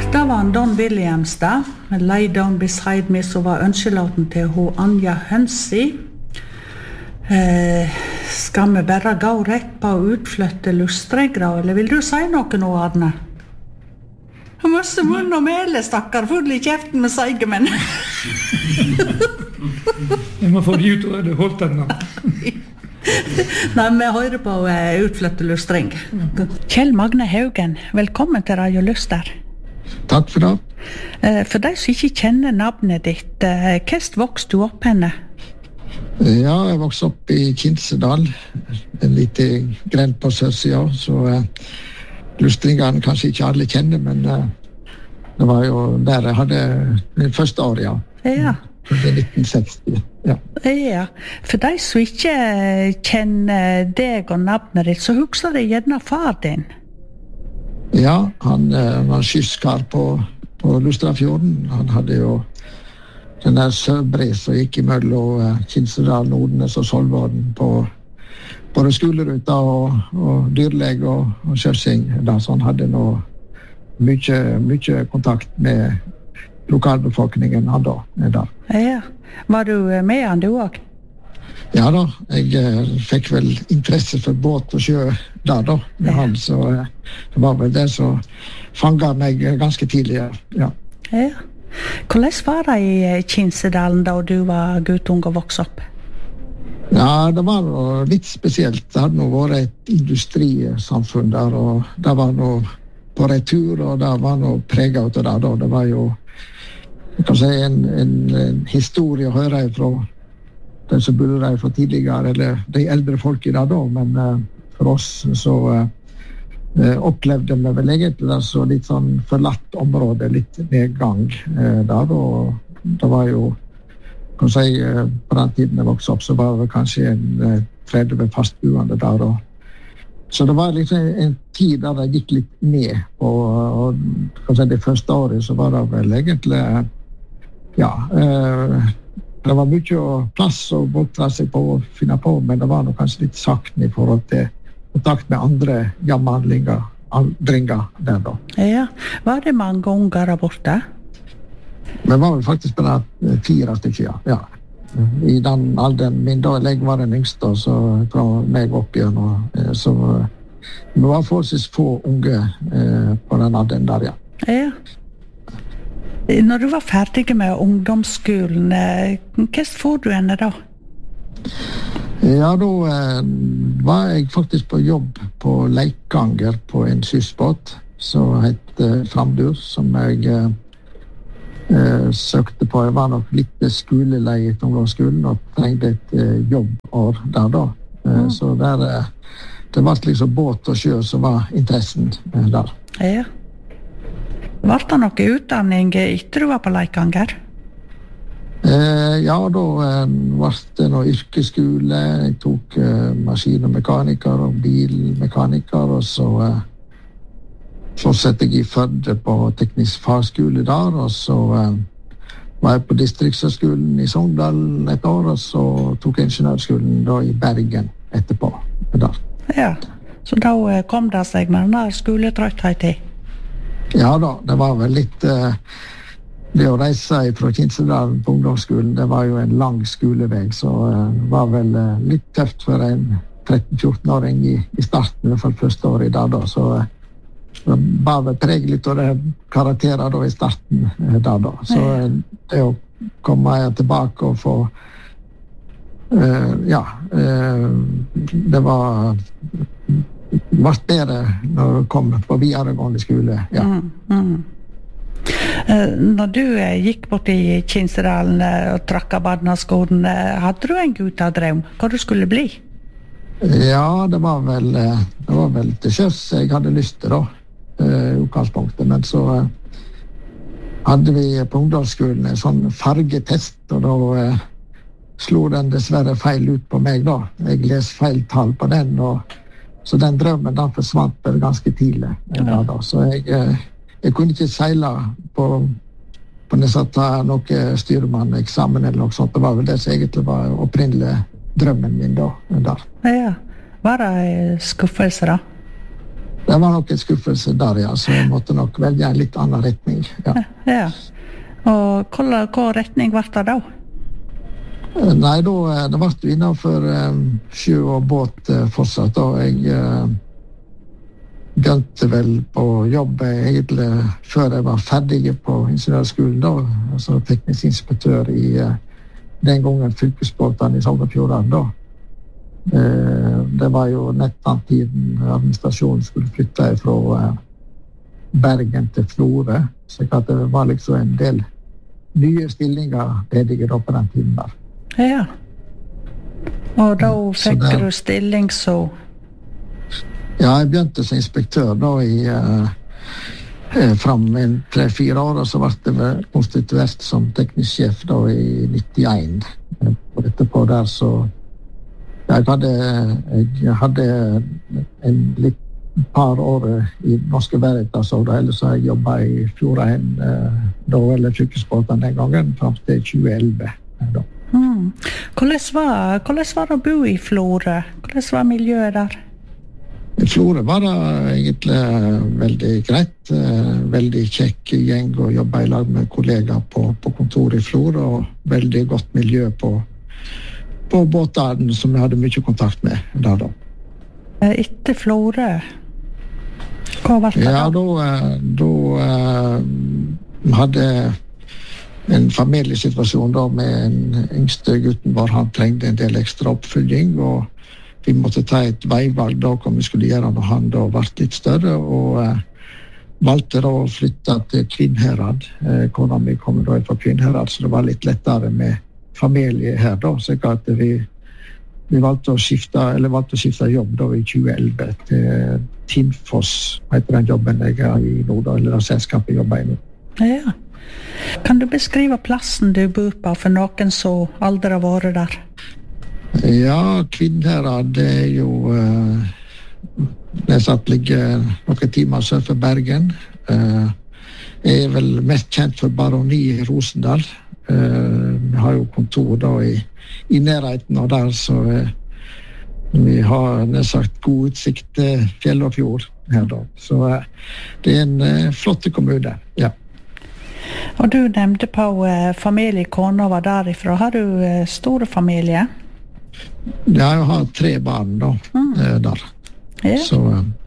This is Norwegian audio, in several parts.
Det var en Don Williams da, med Lay Down Beside Me, som var ønskelåten til hun Anja Hønsi. Skal vi bare gå rett på å utflytte Lustregra, eller vil du si noe nå, Arne? Masse munn og mele, stakkar, full i kjeften med seigemenn. Jeg må få det ut, og det holdt den da. Nei, vi hører på utflytte Lustreng. Kjell Magne Haugen, velkommen til Radio Luster. Takk for det. For de som ikke kjenner navnet ditt, hvordan vokste du opp henne? Ja, jeg vokste opp i Kinsedal, en liten grend på sørsida, så Lustringene kanskje ikke alle kjenner, men det var jo der jeg hadde min første år, ja. Ja. Det 1960, ja. Ja, for de som ikke kjenner deg og navnet ditt, så husker de gjerne far din. Ja, han var skyskar på Lustrafjorden. Han hadde jo den der Søbre som gikk imellom Kinsedal, Nordnes og Solvården på både skoleruta og dyrleg og kjørsing. Så han hadde nå mye kontakt med lokalbefolkningen han da. Ja, var du med han du også? Ja da, jeg fikk vel interesse for båt og sjø der da, med han, så det var vel det som fanget meg ganske tidlig, ja. Ja. Hvordan var det i Kinsedalen da du var guttung og vokste opp? Ja, det var noe litt spesielt. Det hadde nå vært et industrisamfunn der, og det var noe på retur, og det var noe preget av det da. Det var jo, jeg kan si, en historie å høre fra den som bodde der fra tidligere, eller de eldre folk i det da, men for oss så opplevde vi vel egentlig så litt sånn forlatt område, litt nedgang der, og det var jo, kan si, på den tiden jeg vokste opp, så var det kanskje en 30 fastboende der, så det var liksom en tid der det gikk litt ned, og kan si, det første året så var det vel egentlig, ja, det var mye plass å bortre seg på og finne på, men det var nok kanskje litt sakten i forhold til kontakt med andre jammerhandlinger, aldringer der da. Ja, var det mange unger der borte? Vi var vel faktisk bare 4 stykker, ja. I den alderen min da, jeg var den yngste, så fra meg opp igjen, og så vi var forholdsvis få unge på den alderen der, ja. Ja. Når du var ferdig med ungdomsskolen, hva får du henne da? Ja, da var jeg faktisk på jobb på Leikanger på en skyssbåt som heter Framdur, som jeg søkte på. Jeg var nok litt skoleleie i ungdomsskolen og trengte et jobbår der da. Så der, det var liksom båt og sjø som var interessen der. Ja. Var det noe utdanning etter du var på Leikanger? Ja, da var det noe yrkesskole. Jeg tok maskin- og mekaniker og bilmekaniker, og så fortsatte jeg i Førde på teknisk fagskole der, og så var jeg på distriktshøgskolen i Sogndal et år, og så tok jeg ingeniørskolen da i Bergen etterpå. Der. Ja, så da kom det seg med den der skoletrøttheten? Ja da, det var vel litt det å reise fra Kinsedal på ungdomsskolen, det var jo en lang skoleveg, så det var vel litt tøft for en 13-14-åring i starten, i hvert fall første året der da, så det var vel preg litt av det karakterer da i starten der da, så det å komme tilbake og få det var bedre når du kom på videregående skole, ja. Når du gikk bort i Kinsedalen og trakk av barneskolen, hadde du en guttadrøm hva du skulle bli? Ja, det var vel til sjøs jeg hadde lyst til da, i utgangspunktet, men så hadde vi på ungdomsskolen en sånn fargetest, og da slo den dessverre feil ut på meg da. Jeg les feil tall på den, så den drømmen den forsvant vel ganske tidlig. Da. Så jeg kunne ikke seile på nesten ta noe styrmann-eksamen eller noe sånt. Det var vel det som egentlig var opprinnelig drømmen min da. Der. Ja, var det skuffelse da? Det var nok en skuffelse der, ja, så jeg måtte nok velge en litt annen retning. Ja. Ja. Og hva retning var det da? Nei, det var jo innenfor sjø og båt fortsatt. Da jeg begynte vel på jobb egentlig før jeg var ferdig på ingeniørskolen, da, altså teknisk inspektør i den gangen fylkesbåten i Sogn og Fjordane. Da. Det var jo nettopp tiden administrasjonen skulle flytte fra Bergen til Florø, så det var liksom en del nye stillinger ledige da på den tiden der. Ja. Og da fikk du stilling så? Ja, jeg begynte som inspektør da fram i 3-4 år, og så ble det konstituert som teknisk sjef da i 91. Og etterpå der så jeg hadde en litt par år i Norske Veritas, og ellers har jeg jobbet i Fjordheim, da eller fylkesbåten den gangen, frem til 2011. Da. Hvordan var det å bo i Florø? Hvordan var miljøet der? I Florø var det egentlig veldig greit, veldig kjekk gjeng å jobbe i lag med kollegaer på kontoret i Florø, og veldig godt miljø på båten som jeg hadde mye kontakt med der da. Etter Florø, hva var det da? Ja, da hadde en familiesituasjon da med en yngste gutten vår. Han trengte en del ekstra oppfølging, og vi måtte ta et veivalg da hva vi skulle gjøre når han da ble litt større, og valgte da å flytte til Kvinnherad. Kona mi kom da fra Kvinnherad, så det var litt lettere med familie her da, så at vi valgte å skifte jobb da i 2011 til Tinfoss, heter den jobben jeg er i nå da, eller selskapet jobber i nå. Ja. Kan du beskrive plassen du bor på for noen som aldri har vært der? Ja, Kvinnherad, det er jo det ligger noen timer sør for Bergen. Jeg er vel mest kjent for Baroni i Rosendal. Vi har jo kontor da i nærheten av der, så vi har nesten god utsikt til fjell og fjord her da. Så det er en flott kommune, ja. Og du nevnte på familie, kona var derifra. Har du store familie? Ja, jeg har 3 barn da, der. Ja. Så,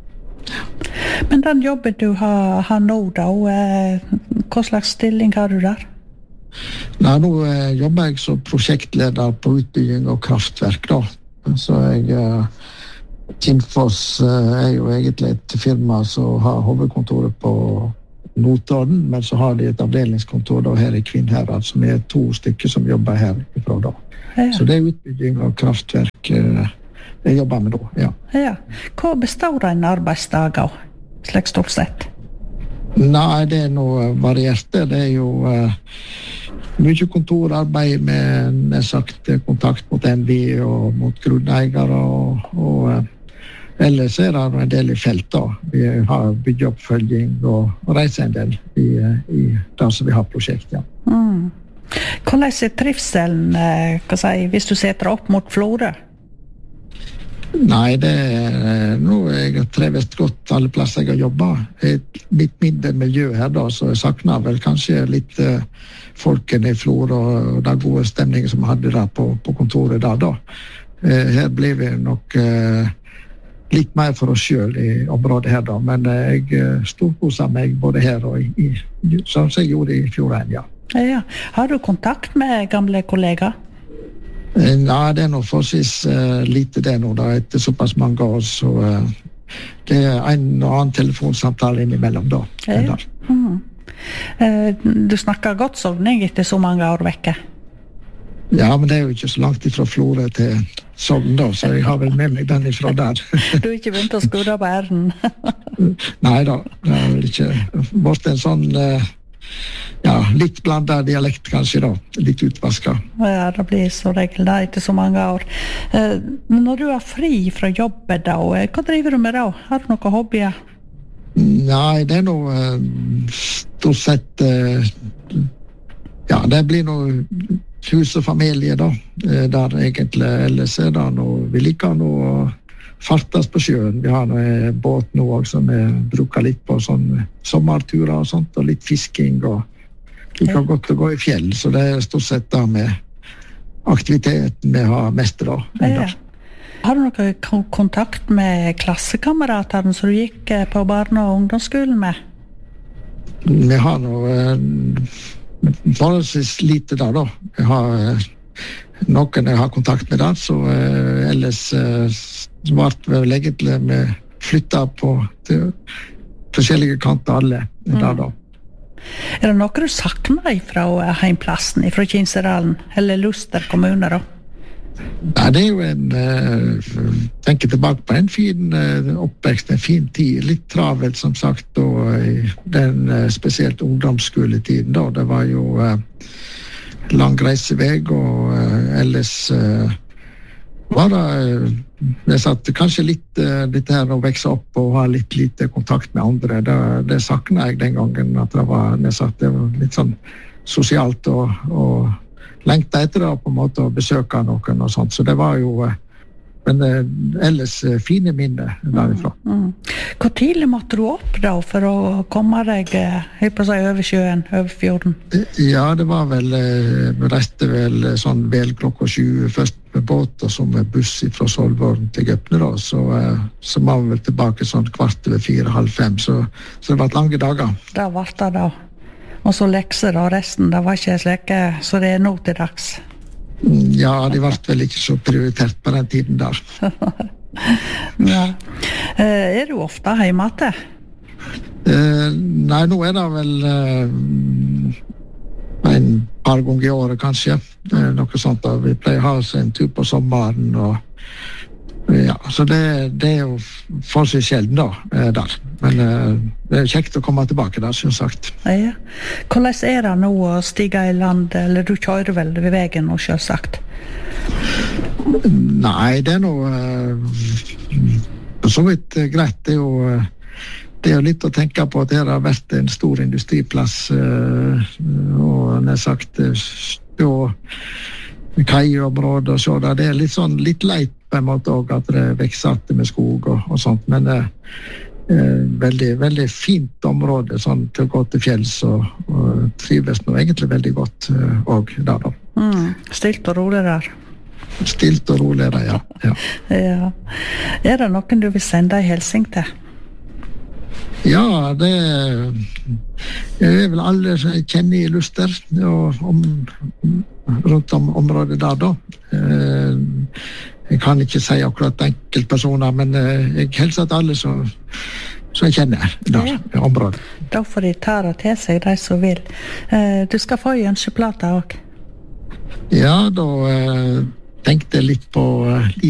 Men den jobben du har nå da, hva slags stilling har du der? Nei, nå jobber jeg som prosjektleder på utbygging og kraftverk da. Så Tinfoss er jo egentlig et firma som har hovedkontoret på Notodden, men så har de et avdelingskontor da her i Kvinnherad, som er 2 stykker som jobber her ifra da. Ja. Så det er utbygging og kraftverk jeg jobber med da, ja. Ja. Hva består en arbeidsdag av, slik stort sett? Nei, det er noe varierte. Det er jo mye kontorarbeid med kontakt mot NV og mot grunneiere, og ellers er det en del i felt da. Vi har byggeoppfølging og reiser en del i det som vi har prosjekt, ja. Hvordan er trivselen, hvis du setter opp mot Florø? Nei, det er noe jeg har trivet godt alle plasser jeg har jobbet. Et litt mindre miljø her da, så jeg savner vel kanskje litt folkene i Florø og den gode stemningen som vi hadde der på kontoret der da. Her blir vi nok litt mer for oss selv i området her da, men jeg storkoser meg både her og som jeg gjorde i Fjordheim, ja. Ja. Har du kontakt med gamle kollegaer? Nei, det er noe forholdsvis lite det nå da, etter såpass mange år, så det er en og annen telefonsamtale innimellom da. Ja. Du snakker godt sogning etter så mange år vekke? Ja, men det er jo ikke så langt ifra Florø til Sogn da, så jeg har vel med meg den ifra der. Du har ikke begynt å skudde på æren? Nei da, det er vel ikke vært en sånn litt blandet dialekt kanskje da, litt utvasket. Ja, det blir så regel da etter så mange år. Når du er fri fra jobbet da, hva driver du med da? Har du noen hobbyer? Nei, det er noe stort sett det blir noe hus og familie da, der egentlig ellers er det noe vi liker noe fartes på sjøen. Vi har en båt nå også, som vi bruker litt på sånn sommerturer og sånt, og litt fisking, og vi kan godt gå i fjell, så det stort sett da med aktiviteten vi har mest da. Ja. Har du noe kontakt med klassekameratene som du gikk på barne- og ungdomsskolen med? Vi har noe forholdsvis lite da. Vi har noen jeg har kontakt med da, så ellers ble vel egentlig vi flyttet på til forskjellige kanter alle da. Er det noe du savner fra heimplassen, fra Kinserdalen, eller Luster kommune da? Ja, det er jo tenker tilbake på en fin oppvekst, en fin tid, litt travelt som sagt, og den spesielt ungdomsskoletiden da, det var jo lang reiseveg, og ellers var det jeg satt kanskje litt her å vekse opp og ha litt lite kontakt med andre. Det savnet jeg den gangen, at det var litt sånn sosialt og lengte etter det på en måte å besøke noen og sånt. Så det var jo men ellers fine minner derifra. Hvor tidlig måtte du opp da for å komme deg over sjøen, over fjorden? Ja, det var vel vi reiste vel sånn vel 7:00 først med båt og så med buss fra Solvorn til Gøpne da, så var vi vel tilbake sånn 4:15, så det var lange dager. Det var det da. Og så lekser da, resten, det var ikke slekke, så det er nå til dags. Ja, de ble vel ikke så prioritert på den tiden der. Ja. Er du ofte hjemme til? Nei, nå er det vel en par ganger i året kanskje. Noe sånt da. Vi pleier å ha oss en tur på sommeren, og ja, så det er jo for seg sjelden da, der. Men det er kjekt å komme tilbake der, som sagt. Ja. Hvordan er det nå å stige i land, eller du kjører vel ved veien nå, selvsagt? Nei, det er noe så vidt greit. Det er jo litt å tenke på at her har vært en stor industriplass, og nær sagt kaiområder og så der. Det er litt leit på en måte også, at det vekser att med skog og sånt, men det veldig, veldig fint område sånn, til å gå til fjells og trives nå egentlig veldig godt også der da. Stilt og rolig der. Stilt og rolig der, ja. Ja. Er det noen du vil sende en hilsen til? Ja, det er vel alle som jeg kjenner i Luster og rundt om området der da. Jeg kan ikke si akkurat enkeltpersoner, men jeg hilser til alle som jeg kjenner der i området. Da får de ta det til seg, de som vil. Du skal få en ønskeplate også. Ja, da tenkte jeg litt på